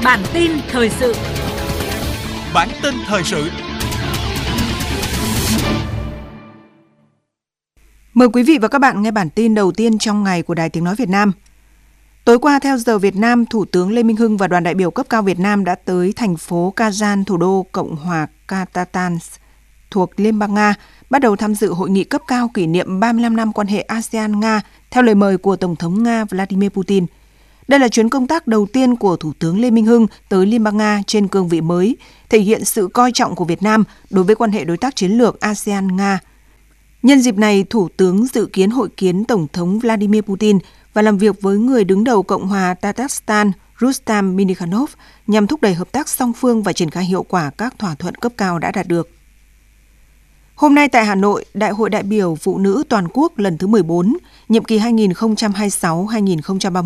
Bản tin thời sự. Bản tin thời sự. Mời quý vị và các bạn nghe bản tin đầu tiên trong ngày của Đài Tiếng Nói Việt Nam. Tối qua theo giờ Việt Nam, Thủ tướng Lê Minh Hưng và đoàn đại biểu cấp cao Việt Nam đã tới thành phố Kazan, thủ đô Cộng hòa Kazakhstan thuộc Liên bang Nga, bắt đầu tham dự hội nghị cấp cao kỷ niệm 35 năm quan hệ ASEAN-Nga theo lời mời của Tổng thống Nga Vladimir Putin. Đây là chuyến công tác đầu tiên của Thủ tướng Lê Minh Hưng tới Liên bang Nga trên cương vị mới, thể hiện sự coi trọng của Việt Nam đối với quan hệ đối tác chiến lược ASEAN-Nga. Nhân dịp này, Thủ tướng dự kiến hội kiến Tổng thống Vladimir Putin và làm việc với người đứng đầu Cộng hòa Tatarstan Rustam Minikhanov nhằm thúc đẩy hợp tác song phương và triển khai hiệu quả các thỏa thuận cấp cao đã đạt được. Hôm nay tại Hà Nội, Đại hội đại biểu Phụ nữ Toàn quốc lần thứ 14, nhiệm kỳ 2026-2030